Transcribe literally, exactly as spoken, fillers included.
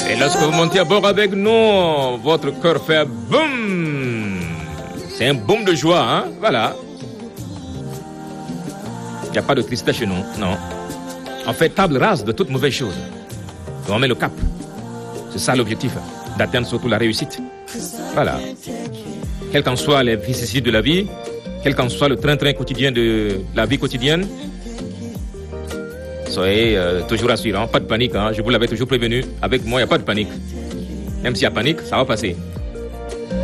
Et lorsque vous montez à bord avec nous, votre cœur fait boum. C'est un boum de joie, hein? Voilà. Il n'y a pas de tristesse chez nous, non. On fait table rase de toute mauvaise chose. Et on met le cap. C'est ça l'objectif, d'atteindre surtout la réussite. Voilà. Quelles qu'en soient les vicissitudes de la vie, quel qu'en soit le train-train quotidien de la vie quotidienne, soyez euh, toujours rassurants, pas de panique. Hein. Je vous l'avais toujours prévenu, avec moi, il n'y a pas de panique. Même s'il y a panique, ça va passer.